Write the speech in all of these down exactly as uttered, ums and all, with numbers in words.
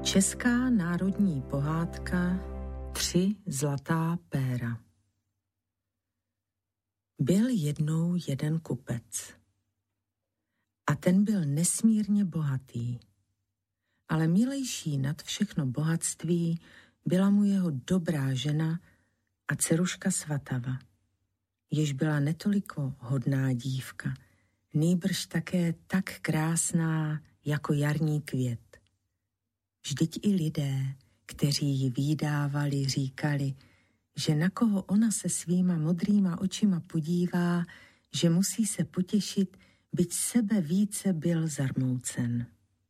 Česká národní pohádka Tři zlatá péra. Byl jednou jeden kupec. A ten byl nesmírně bohatý. Ale milejší nad všechno bohatství byla mu jeho dobrá žena a dceruška Svatava, jež byla netoliko hodná dívka, nýbrž také tak krásná jako jarní květ. Vždyť i lidé, kteří ji vídávali, říkali, že na koho ona se svýma modrýma očima podívá, že musí se potěšit, byť sebe více byl zarmoucen.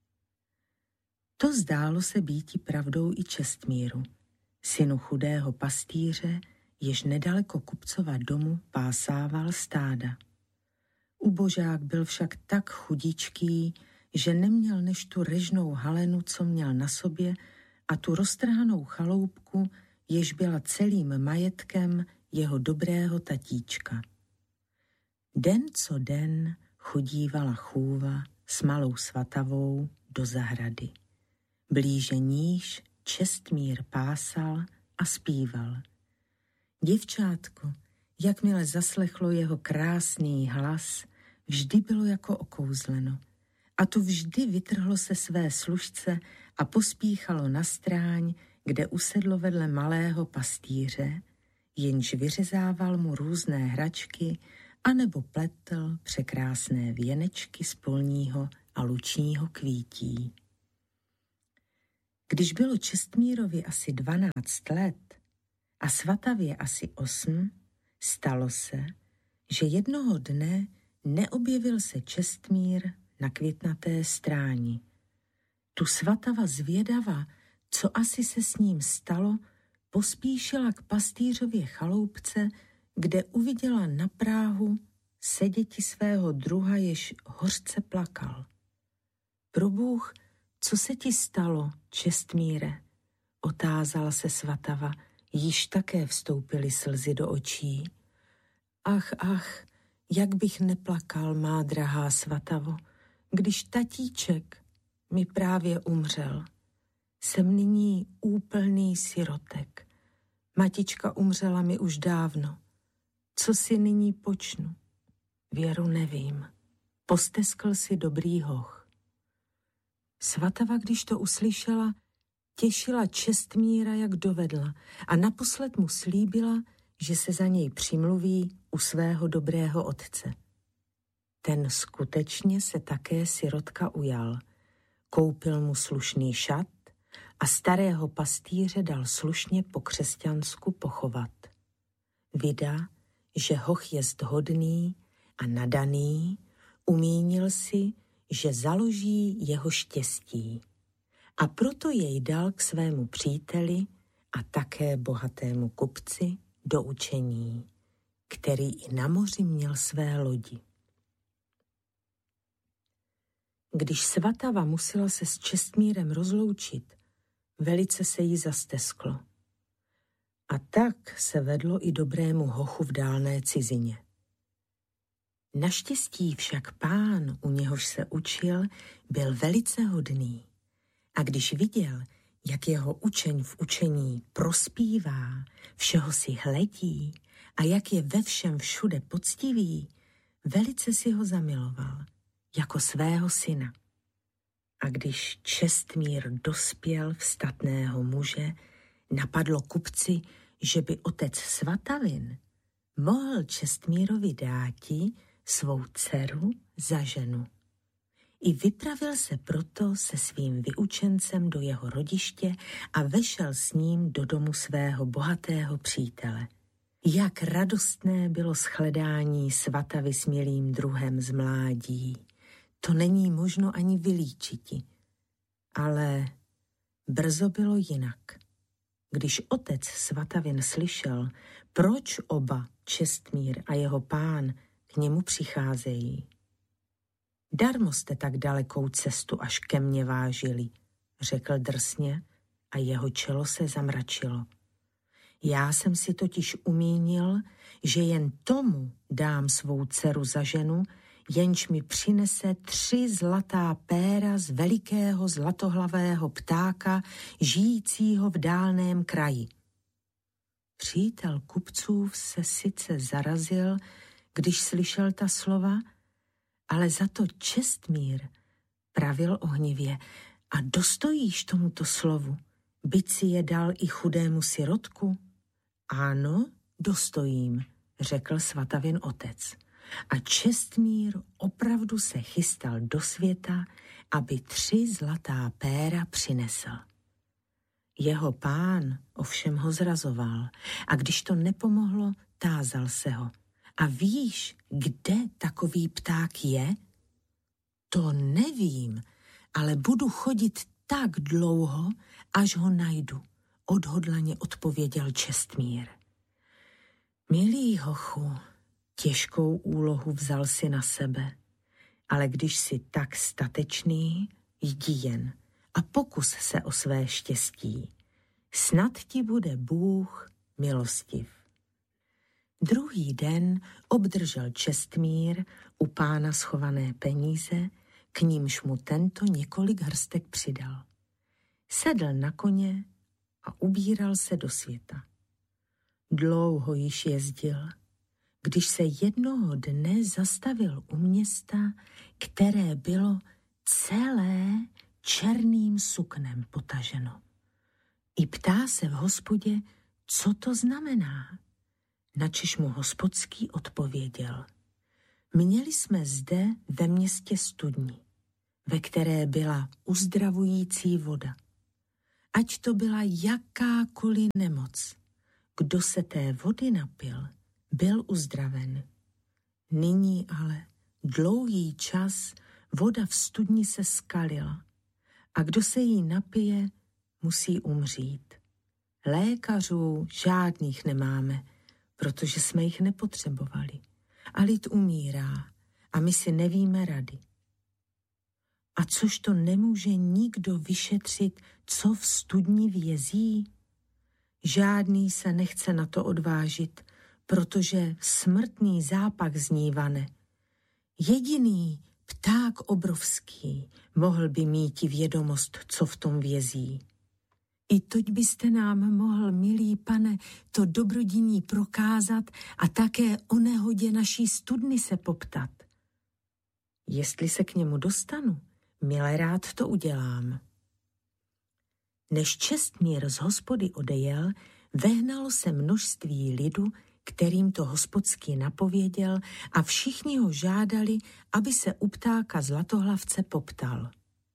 To zdálo se býti pravdou i Čestmíru, synu chudého pastýře, jež nedaleko kupcova domu pásával stáda. Ubožák byl však tak chudičký, že neměl než tu režnou halenu, co měl na sobě, a tu roztrhanou chaloupku, jež byla celým majetkem jeho dobrého tatíčka. Den co den chodívala chůva s malou Svatavou do zahrady. Blíže níž Čestmír pásal a zpíval. Děvčátko, jakmile zaslechlo jeho krásný hlas, vždy bylo jako okouzleno. A to vždy vytrhlo se své služce a pospíchalo na stráň, kde usedlo vedle malého pastýře, jenž vyřezával mu různé hračky anebo pletl překrásné věnečky z polního a lučního kvítí. Když bylo Čestmírovi asi dvanáct let a Svatavě asi osm, stalo se, že jednoho dne neobjevil se Čestmír na květnaté stráni. Tu Svatava zvědava, co asi se s ním stalo, pospíšila k pastýřově chaloupce, kde uviděla na práhu seděti svého druha, jež hořce plakal. Probůh, co se ti stalo, Čestmíre? Otázala se Svatava, již také vstoupily slzy do očí. Ach, ach, jak bych neplakal, má drahá Svatavo, když tatíček mi právě umřel. Jsem nyní úplný sirotek. Matička umřela mi už dávno. Co si nyní počnu? Věru nevím. Posteskl si dobrý hoch. Svatava, když to uslyšela, těšila Čestmíra, jak dovedla, a naposled mu slíbila, že se za něj přimluví u svého dobrého otce. Ten skutečně se také sirotka ujal. Koupil mu slušný šat a starého pastýře dal slušně po křesťansku pochovat. Vida, že hoch jest hodný a nadaný, umínil si, že založí jeho štěstí. A proto jej dal k svému příteli a také bohatému kupci do učení, který i na moři měl své lodi. Když Svatava musela se s Čestmírem rozloučit, velice se jí zastesklo. A tak se vedlo i dobrému hochu v dálné cizině. Naštěstí však pán, u něhož se učil, byl velice hodný. A když viděl, jak jeho učeň v učení prospívá, všeho si hledí a jak je ve všem všude poctivý, velice si ho zamiloval, jako svého syna. A když Čestmír dospěl v statného muže, napadlo kupci, že by otec Svatavin mohl Čestmírovi dáti svou dceru za ženu. I vypravil se proto se svým vyučencem do jeho rodiště a vešel s ním do domu svého bohatého přítele. Jak radostné bylo shledání Svatavy s milým druhem z mládí. To není možno ani vylíčiti. Ale brzo bylo jinak. Když otec Svatavin slyšel, proč oba, Čestmír a jeho pán, k němu přicházejí. Darmo jste tak dalekou cestu až ke mně vážili, řekl drsně a jeho čelo se zamračilo. Já jsem si totiž umínil, že jen tomu dám svou dceru za ženu, jenž mi přinese tři zlatá péra z velikého zlatohlavého ptáka, žijícího v dálném kraji. Přítel kupcův se sice zarazil, když slyšel ta slova, ale za to Čestmír pravil ohnivě: a dostojíš tomuto slovu, byť si je dal i chudému sirotku? Ano, dostojím, řekl Svatavin otec. A Čestmír opravdu se chystal do světa, aby tři zlatá péra přinesl. Jeho pán ovšem ho zrazoval a když to nepomohlo, tázal se ho: a víš, kde takový pták je? To nevím, ale budu chodit tak dlouho, až ho najdu, odhodlaně odpověděl Čestmír. Milý hochu, těžkou úlohu vzal si na sebe, ale když jsi tak statečný, jdi jen a pokus se o své štěstí. Snad ti bude Bůh milostiv. Druhý den obdržel Čestmír u pána schované peníze, k nímž mu tento několik hrstek přidal. Sedl na koně a ubíral se do světa. Dlouho již jezdil, když se jednoho dne zastavil u města, které bylo celé černým suknem potaženo. I ptá se v hospodě, co to znamená. Načež mu hospodský odpověděl: měli jsme zde ve městě studni, ve které byla uzdravující voda. Ať to byla jakákoliv nemoc, kdo se té vody napil, byl uzdraven. Nyní ale dlouhý čas voda v studni se skalila a kdo se jí napije, musí umřít. Lékařů žádných nemáme, protože jsme jich nepotřebovali. A lid umírá a my si nevíme rady. A což to nemůže nikdo vyšetřit, co v studni vězí? Žádný se nechce na to odvážit, protože smrtný zápach z ní vane. Jediný pták obrovský mohl by míti vědomost, co v tom vězí. I toť byste nám mohl, milý pane, to dobrodiní prokázat a také o nehodě naší studny se poptat. Jestli se k němu dostanu, milé rád to udělám. Než Čestmír z hospody odejel, vehnalo se množství lidu, kterým to hospodský napověděl, a všichni ho žádali, aby se u ptáka zlatohlavce poptal.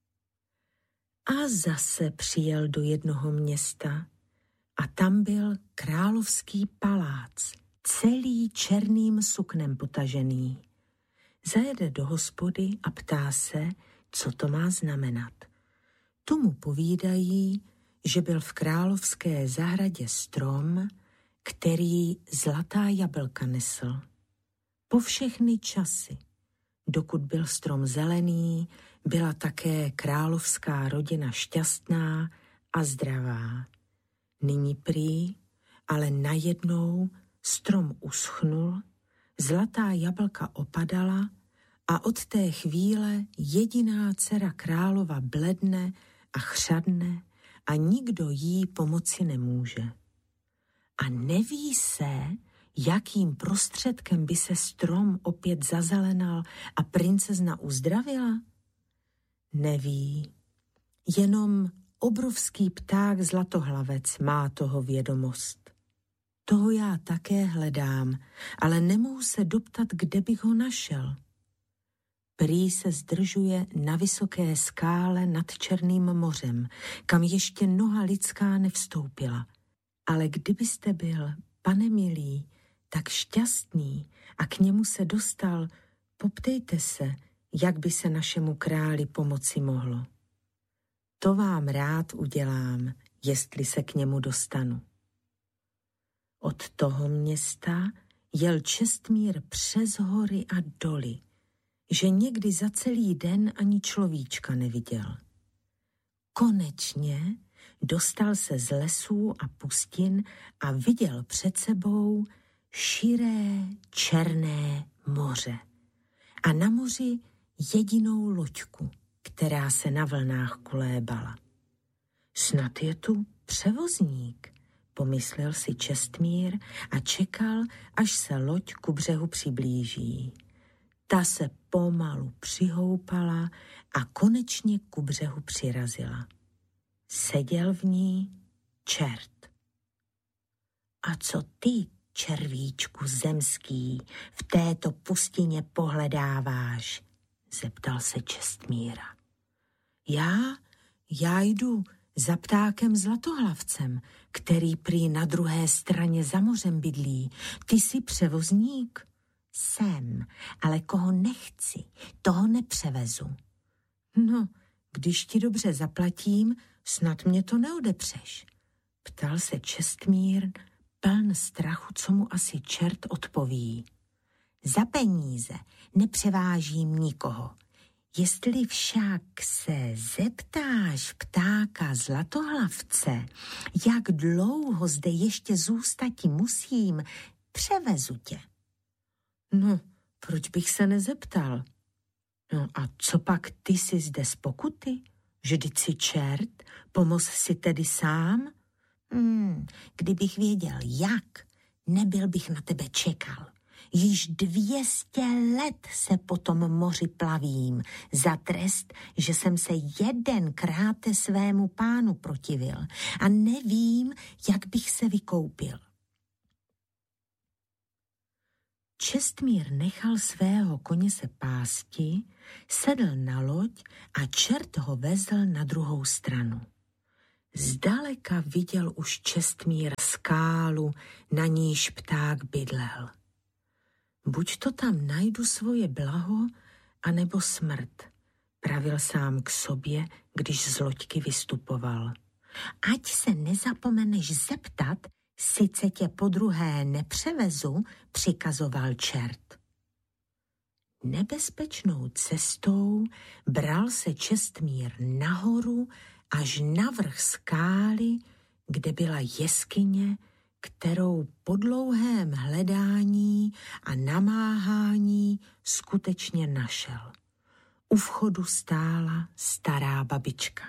A zase přijel do jednoho města a tam byl královský palác, celý černým suknem potažený. Zajede do hospody a ptá se, co to má znamenat. Tomu povídají, že byl v královské zahradě strom, který zlatá jablka nesl. Po všechny časy, dokud byl strom zelený, byla také královská rodina šťastná a zdravá. Nyní prý, ale najednou strom uschnul, zlatá jablka opadala a od té chvíle jediná dcera králova bledne a chřadne a nikdo jí pomoci nemůže. A neví se, jakým prostředkem by se strom opět zazelenal a princezna uzdravila? Neví, jenom obrovský pták zlatohlavec má toho vědomost. Toho já také hledám, ale nemohu se doptat, kde bych ho našel. Prý se zdržuje na vysoké skále nad Černým mořem, kam ještě noha lidská nevstoupila. Ale kdybyste byl, pane milý, tak šťastný a k němu se dostal, poptejte se, jak by se našemu králi pomoci mohlo. To vám rád udělám, jestli se k němu dostanu. Od toho města jel Čestmír přes hory a doly, že někdy za celý den ani človíčka neviděl. Konečně dostal se z lesů a pustin a viděl před sebou širé černé moře. a na moři jedinou loďku, která se na vlnách kolébala. Snad je tu převozník, pomyslel si Čestmír a čekal, až se loď ku břehu přiblíží. Ta se pomalu přihoupala a konečně ku břehu přirazila. Seděl v ní čert. A co ty, červíčku zemský, v této pustině pohledáváš? Zeptal se Čestmíra. Já, já jdu za ptákem zlatohlavcem, který prý na druhé straně za mořem bydlí. Ty jsi převozník? Jsem, ale koho nechci, toho nepřevezu. No, když ti dobře zaplatím, snad mě to neodepřeš. Ptal se Čestmír, pln strachu, co mu asi čert odpoví. Za peníze nepřevážím nikoho. Jestli však se zeptáš ptáka zlatohlavce, jak dlouho zde ještě zůstati musím, převezu tě. No, proč bych se nezeptal? No a co pak ty jsi zde z pokuty? Vždyť jsi čert, pomoz si tedy sám? Hmm, kdybych věděl jak, nebyl bych na tebe čekal. Již dvěstě let se po tom moři plavím za trest, že jsem se jedenkrát svému pánu protivil a nevím, jak bych se vykoupil. Čestmír nechal svého koně se pásti, sedl na loď a čert ho vezl na druhou stranu. Zdaleka viděl už Čestmír skálu, na níž pták bydlel. Buď to tam najdu svoje blaho, anebo smrt, pravil sám k sobě, když z loďky vystupoval. Ať se nezapomeneš zeptat, sice tě podruhé nepřevezu, přikazoval čert. Nebezpečnou cestou bral se Čestmír nahoru až na vrch skály, kde byla jeskyně, kterou po dlouhém hledání a namáhání skutečně našel. U vchodu stála stará babička.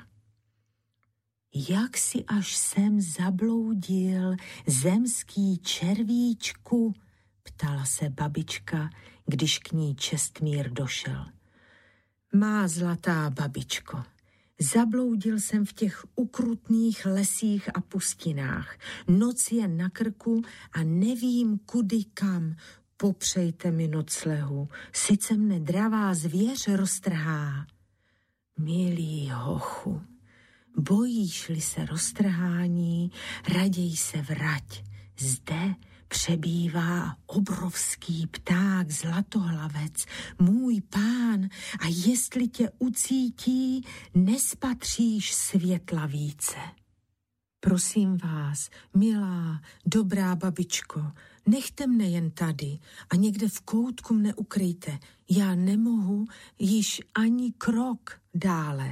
Jak si až sem zabloudil, zemský červíčku, ptala se babička, když k ní Čestmír došel. Má zlatá babičko, zabloudil jsem v těch ukrutných lesích a pustinách. Noc je na krku a nevím kudy kam. Popřejte mi noclehu, sice mne dravá zvěř roztrhá. Milý hochu, bojíš-li se roztrhání, raději se vrať. Zde přebývá obrovský pták zlatohlavec, můj pán, a jestli tě ucítí, nespatříš světla více. Prosím vás, milá, dobrá babičko, nechte mne jen tady a někde v koutku mne ukryjte. Já nemohu již ani krok dále.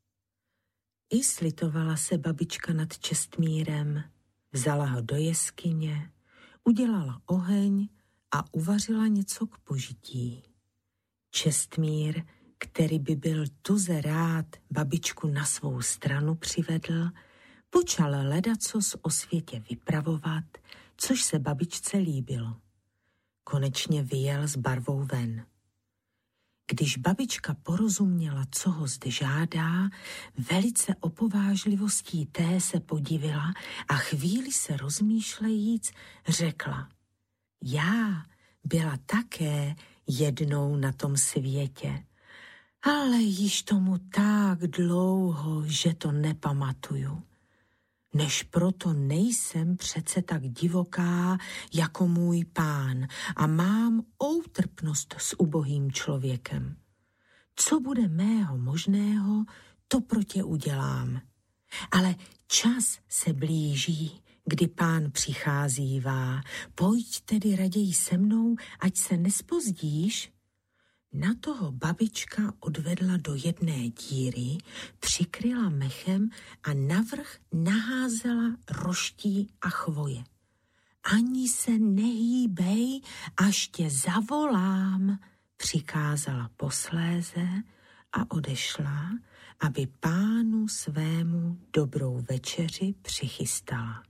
I slitovala se babička nad Čestmírem, vzala ho do jeskyně, udělala oheň a uvařila něco k požití. Čestmír, který by byl tuze rád babičku na svou stranu přivedl, počal ledacos o světě vypravovat, což se babičce líbilo. Konečně vyjel s barvou ven. Když babička porozuměla, co ho zde žádá, velice opovážlivostí té se podivila a chvíli se rozmýšlejíc řekla: já byla také jednou na tom světě, ale již tomu tak dlouho, že to nepamatuju. Než proto nejsem přece tak divoká jako můj pán a mám outrpnost s ubohým člověkem. Co bude mého možného, to pro tě udělám. Ale čas se blíží, kdy pán přicházívá. Pojď tedy raději se mnou, ať se nespozdíš. Na toho babička odvedla do jedné díry, přikryla mechem a navrch naházela roští a chvoje. Ani se nehýbej, až tě zavolám, přikázala posléze a odešla, aby pánu svému dobrou večeři přichystala.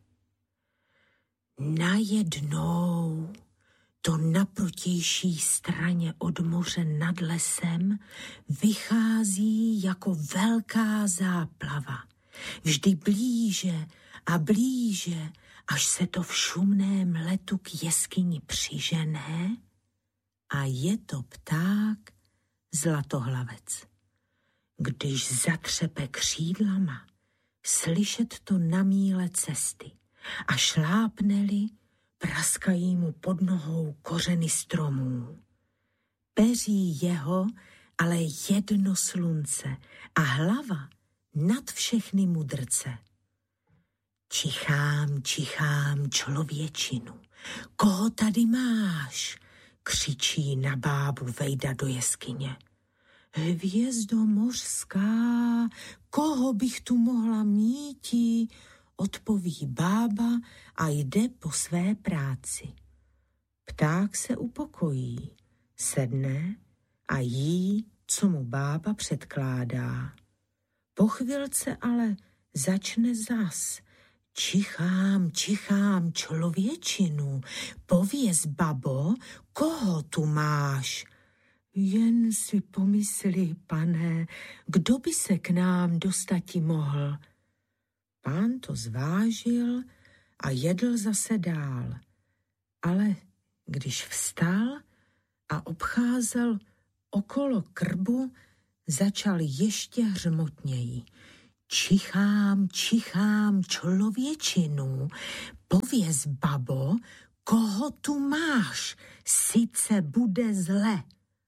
Najednou to na protější straně od moře nad lesem vychází jako velká záplava. Vždy blíže a blíže, až se to v šumném letu k jeskyni přižené, a je to pták zlatohlavec. Když zatřepe křídlama, slyšet to na míle cesty, a šlápne-li, praskají mu pod nohou kořeny stromů. Peří jeho ale jedno slunce a hlava nad všechny mudrce. Čichám, čichám, člověčinu, koho tady máš? Křičí na bábu vejda do jeskyně. Hvězdo mořská, koho bych tu mohla míti? Odpoví bába a jde po své práci. Pták se upokojí, sedne a jí, co mu bába předkládá. Po chvilce ale začne zas. Čichám, čichám, člověčinu, pověz, babo, koho tu máš? Jen si pomyslí, pane, kdo by se k nám dostati mohl? Pán to zvážil a jedl zase dál, ale když vstal a obcházel okolo krbu, začal ještě hřmotněji. Čichám, čichám, člověčinu, pověz, babo, koho tu máš, sice bude zle.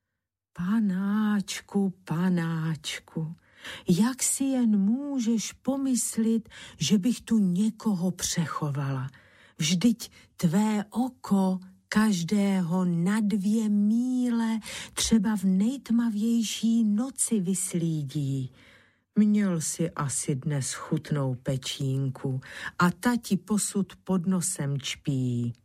Panáčku, panáčku, jak si jen můžeš pomyslit, že bych tu někoho přechovala? Vždyť tvé oko každého na dvě míle třeba v nejtmavější noci vyslídí. Měl si asi dnes chutnou pečínku a ta ti posud pod nosem čpí.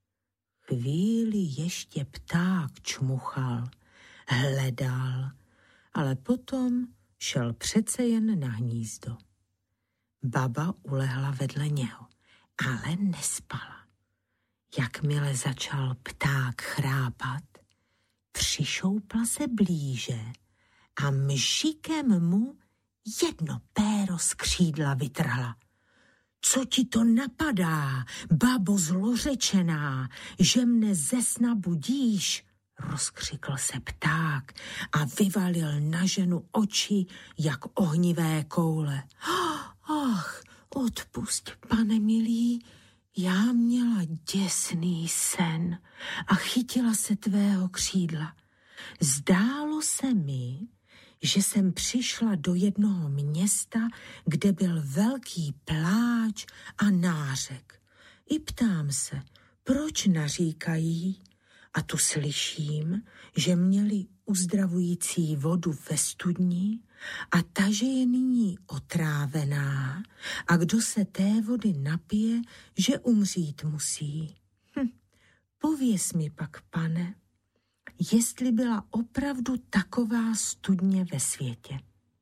Chvíli ještě pták čmuchal, hledal, ale potom šel přece jen na hnízdo. Baba ulehla vedle něho, ale nespala. Jakmile začal pták chrápat, přišoupla se blíže a mžikem mu jedno péro z křídla vytrhla. Co ti to napadá, babo zlořečená, že mne ze sna budíš? Rozkřikl se pták a vyvalil na ženu oči jak ohnivé koule. Ach, odpusť, pane milý, já měla děsný sen a chytila se tvého křídla. Zdálo se mi, že jsem přišla do jednoho města, kde byl velký pláč a nářek. I ptám se, proč naříkají? A tu slyším, že měli uzdravující vodu ve studni a ta, že je nyní otrávená a kdo se té vody napije, že umřít musí. Hm, pověz mi pak, pane, jestli byla opravdu taková studně ve světě.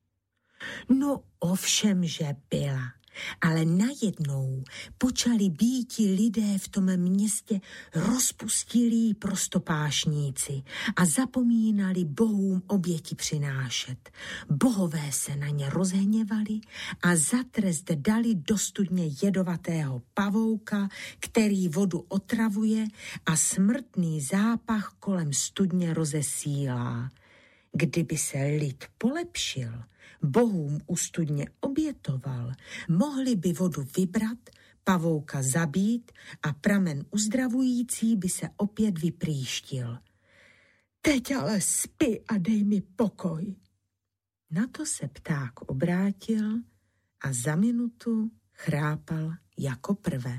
No ovšem, že byla, ale najednou počali býti lidé v tom městě rozpustilí prostopášníci a zapomínali bohům oběti přinášet. Bohové se na ně rozhněvali a za trest dali do studně jedovatého pavouka, který vodu otravuje a smrtný zápach kolem studně rozesílá. Kdyby se lid polepšil, bohům u studně obětoval, mohli by vodu vybrat, pavouka zabít a pramen uzdravující by se opět vyprýštil. Teď ale spi a dej mi pokoj. Na to se pták obrátil a za minutu chrápal jako prvé.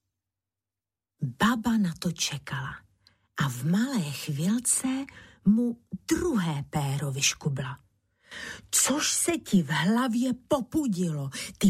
Baba na to čekala a v malé chvilce mu druhé péro vyškubla. Což se ti v hlavě popudilo, ty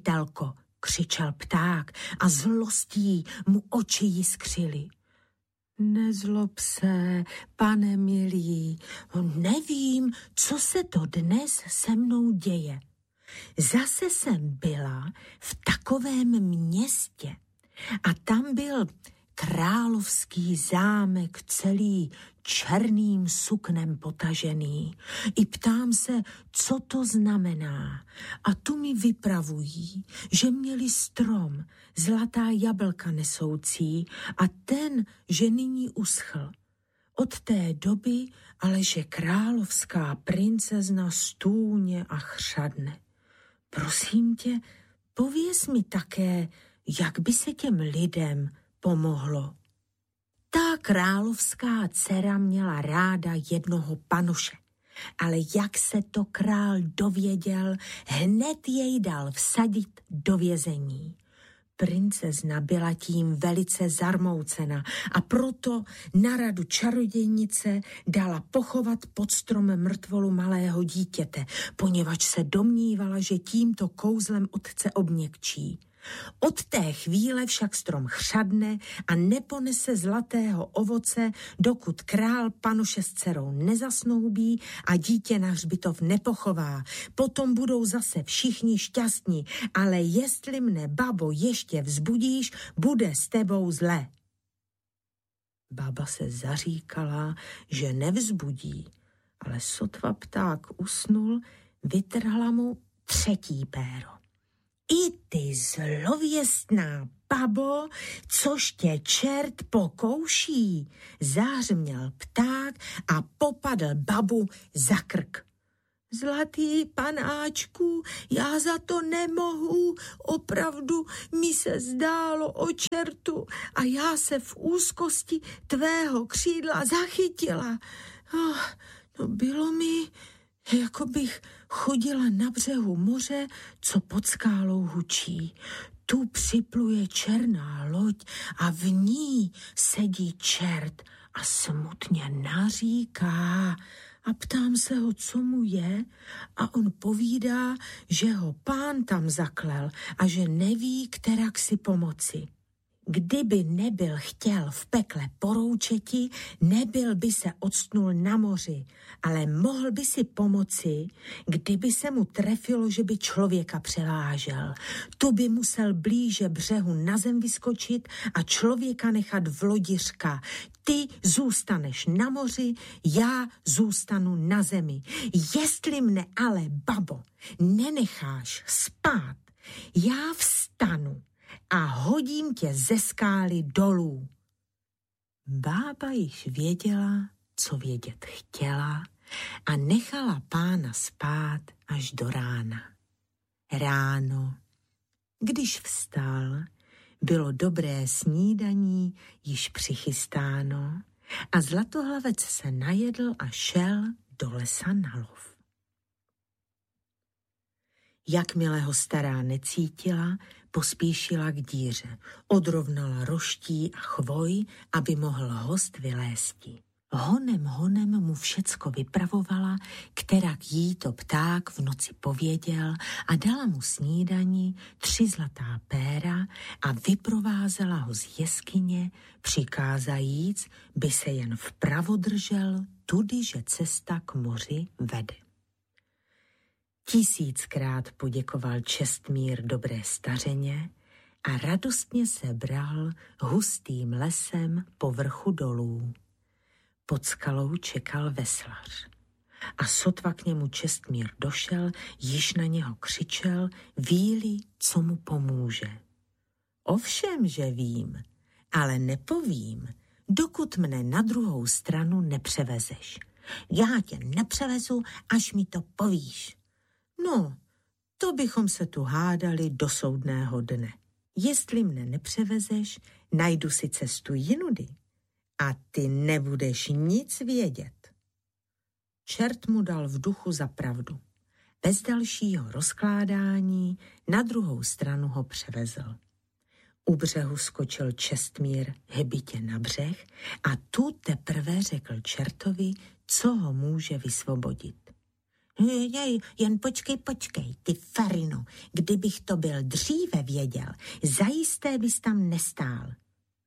pokušitelko, křičel pták a zlostí mu oči jiskřily. Nezlob se, pane milý, nevím, co se to dnes se mnou děje. Zase jsem byla v takovém městě a tam byl královský zámek celý černým suknem potažený. I ptám se, co to znamená. A tu mi vypravují, že měli strom, zlatá jablka nesoucí a ten, že nyní uschl. Od té doby ale, že královská princezna stůně a chřadne. Prosím tě, pověz mi také, jak by se těm lidem pomohlo. Ta královská dcera měla ráda jednoho panoše, ale jak se to král dověděl, hned jej dal vsadit do vězení. Princezna byla tím velice zarmoucena a proto na radu čarodějnice dala pochovat pod stromem mrtvolu malého dítěte, poněvadž se domnívala, že tímto kouzlem otce obměkčí. Od té chvíle však strom chřadne a neponese zlatého ovoce, dokud král panoše s dcerou nezasnoubí a dítě na hřbitov nepochová. Potom budou zase všichni šťastní, ale jestli mne, babo, ještě vzbudíš, bude s tebou zle. Baba se zaříkala, že nevzbudí, ale sotva pták usnul, vytrhla mu třetí péro. I ty zlověstná babo, což tě čert pokouší, zářměl pták a popadl babu za krk. Zlatý panáčku, já za to nemohu, opravdu mi se zdálo o čertu a já se v úzkosti tvého křídla zachytila. Oh, no bylo mi, jako bych chodila na břehu moře, co pod skálou hučí. Tu připluje černá loď a v ní sedí čert a smutně naříká. A ptám se ho, co mu je, a on povídá, že ho pán tam zaklel a že neví, kterak si pomoci. Kdyby nebyl chtěl v pekle poroučeti, nebyl by se odstnul na moři, ale mohl by si pomoci, kdyby se mu trefilo, že by člověka převážel. Tu by musel blíže břehu na zem vyskočit a člověka nechat v lodi řka. Ty zůstaneš na moři, já zůstanu na zemi. Jestli mne ale, babo, nenecháš spát, já vstanu a hodím tě ze skály dolů. Bába již věděla, co vědět chtěla a nechala pána spát až do rána. Ráno, když vstal, bylo dobré snídaní již přichystáno a zlatohlavec se najedl a šel do lesa na lov. Jakmile ho stará necítila, pospíšila k díře, odrovnala roští a chvoj, aby mohl host vylézti. Honem honem mu všecko vypravovala, kterak jí to pták v noci pověděl, a dala mu snídani, tři zlatá péra a vyprovázela ho z jeskyně, přikázajíc, by se jen vpravo držel, tudy, že cesta k moři vede. Tisíckrát poděkoval Čestmír dobré stařeně a radostně se bral hustým lesem po vrchu dolů. Pod skalou čekal veslař a sotva k němu Čestmír došel, již na něho křičel, ví-li, co mu pomůže. Ovšem, že vím, ale nepovím, dokud mne na druhou stranu nepřevezeš. Já tě nepřevezu, až mi to povíš. No, to bychom se tu hádali do soudného dne. Jestli mne nepřevezeš, najdu si cestu jinudy a ty nebudeš nic vědět. Čert mu dal v duchu za pravdu. Bez dalšího rozkládání na druhou stranu ho převezl. U břehu skočil Čestmír hybitě na břeh a tu teprve řekl čertovi, co ho může vysvobodit. Jej, jen počkej, počkej, ty farino, kdybych to byl dříve věděl, zajisté bys tam nestál.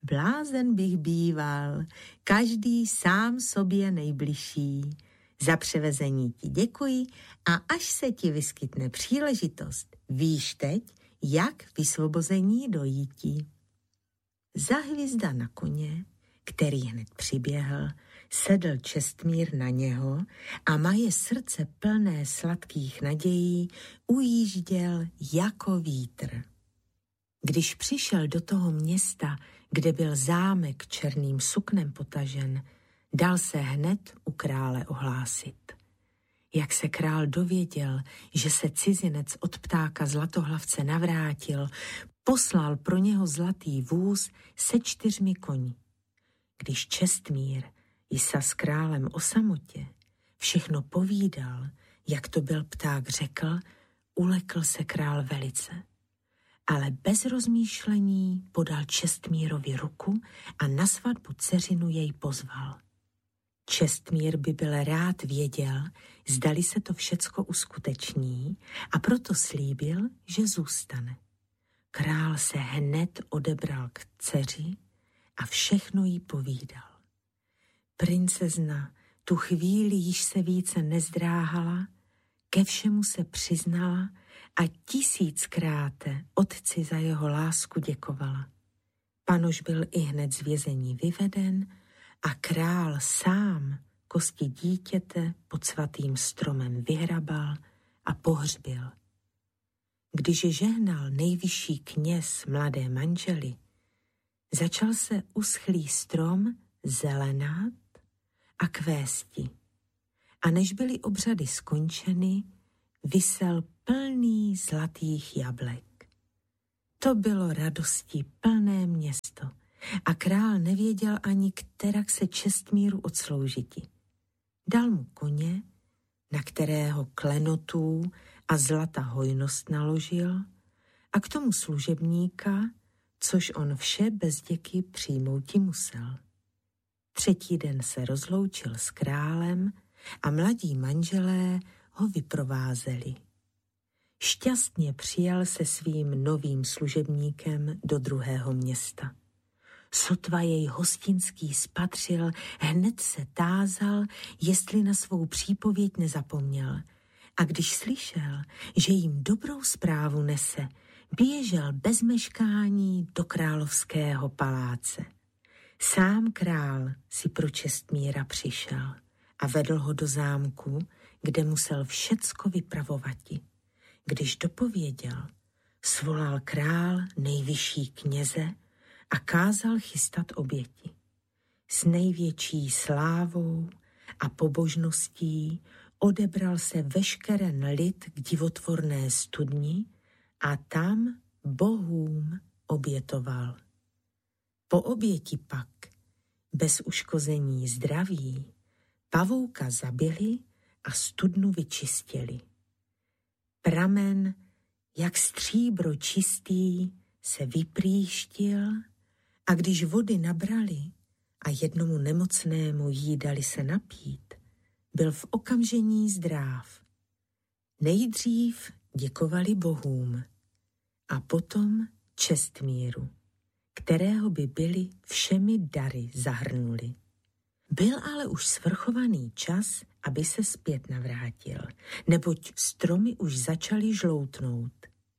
blázen bych býval, každý sám sobě nejbližší. Za převezení ti děkuji a až se ti vyskytne příležitost, víš teď, jak vysvobození dojítí. Zahvizda na koně, který hned přiběhl, sedl Čestmír na něho a moje srdce plné sladkých nadějí ujížděl jako vítr. Když přišel do toho města, kde byl zámek černým suknem potažen, dal se hned u krále ohlásit. Jak se král dověděl, že se cizinec od ptáka Zlatohlavce navrátil, poslal pro něho zlatý vůz se čtyřmi koní. Když Čestmír jisa s králem o samotě všechno povídal, jak to byl pták řekl, ulekl se král velice. Ale bez rozmýšlení podal Čestmírovi ruku a na svatbu dceřinu jej pozval. Čestmír by byl rád věděl, zdali se to všecko uskuteční, a proto slíbil, že zůstane. Král se hned odebral k dceři a všechno jí povídal. Princezna tu chvíli již se více nezdráhala, ke všemu se přiznala a tisíckráte otci za jeho lásku děkovala. Panoš byl i hned z vězení vyveden a král sám kosti dítěte pod svatým stromem vyhrabal a pohřbil. Když žehnal nejvyšší kněz mladé manžely, začal se uschlý strom zelenat a kvésti. A než byly obřady skončeny, visel plný zlatých jablek. To bylo radostí plné město a král nevěděl ani, kterak se Čestmíru odsloužiti. Dal mu koně, na kterého klenotů a zlata hojnost naložil, a k tomu služebníka, což on vše bez děky přijmouti musel. Třetí den se rozloučil s králem a mladí manželé ho vyprovázeli. Šťastně přijal se svým novým služebníkem do druhého města. Sotva jej hostinský spatřil, hned se tázal, jestli na svou přípověď nezapomněl. A když slyšel, že jim dobrou zprávu nese, běžel bez meškání do královského paláce. Sám král si pro Čestmíra přišel a vedl ho do zámku, kde musel všecko vypravovati. Když dopověděl, svolal král nejvyšší kněze a kázal chystat oběti. S největší slávou a pobožností odebral se veškeren lid k divotvorné studni a tam bohům obětoval. Po oběti pak, bez uškození zdraví, pavouka zabili a studnu vyčistili. Pramen, jak stříbro čistý, se vyprýštil a když vody nabrali a jednomu nemocnému jí dali se napít, byl v okamžení zdráv. Nejdřív děkovali bohům a potom Čestmíru, kterého by byli všemi dary zahrnuli. Byl ale už svrchovaný čas, aby se zpět navrátil, neboť stromy už začaly žloutnout.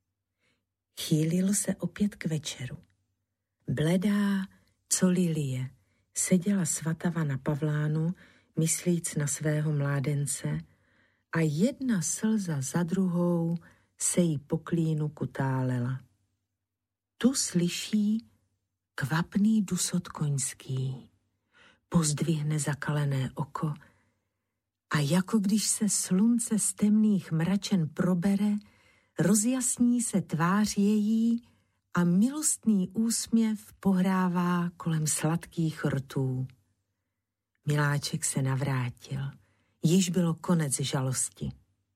Chýlilo se opět k večeru. Bledá, co lilie, seděla svatava na pavlánu, myslíc na svého mládence, a jedna slza za druhou se jí po klínu kutálela. Tu slyší kvapný dusot koňský, pozdvihne zakalené oko a jako když se slunce z temných mračen probere, rozjasní se tvář její a milostný úsměv pohrává kolem sladkých rtů. Miláček se navrátil, již bylo konec žalosti.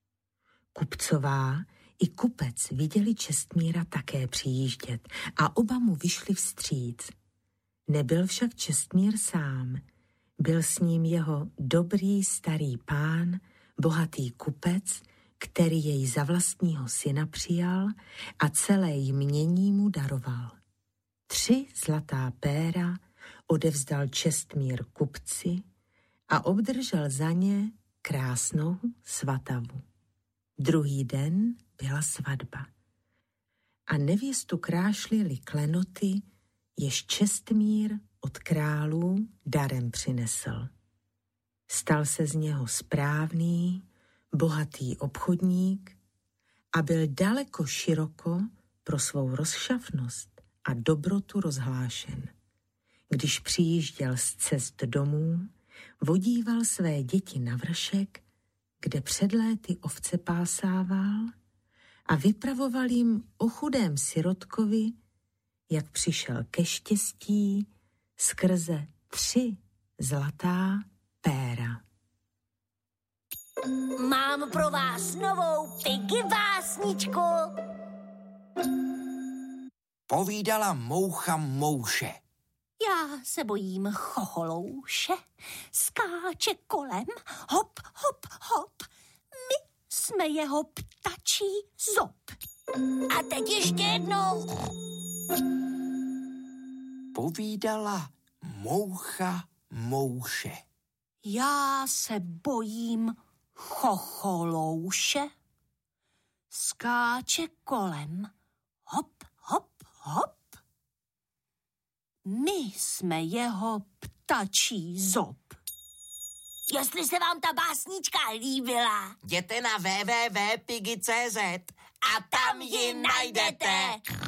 Kupcová i kupec viděli Čestmíra také přijíždět a oba mu vyšli vstříc. Nebyl však Čestmír sám, byl s ním jeho dobrý starý pán, bohatý kupec, který jej za vlastního syna přijal a celé jmění mu daroval. tři zlatá péra odevzdal Čestmír kupci a obdržel za ně krásnou svatavu. Druhý den byla svatba a nevěstu krášlily klenoty, jež Čestmír od králů darem přinesl. Stal se z něho správný, bohatý obchodník a byl daleko široko pro svou rozšafnost a dobrotu rozhlášen. Když přijížděl z cest domů, vodíval své děti na vršek, kde před léty ovce pásával a vypravoval jim o chudém sirotkovi, jak přišel ke štěstí skrze tři zlatá péra. Mám pro vás novou Piggy básničku. Povídala moucha mouše. Já se bojím chocholouše, skáče kolem, hop, hop, hop. My jsme jeho ptačí zob. A teď ještě jednou. Povídala moucha mouše. Já se bojím chocholouše, skáče kolem, hop, hop, hop. My jsme jeho ptačí zob. Jestli se vám ta básnička líbila, jděte na w w w tečka piggy tečka cz a tam ji najdete.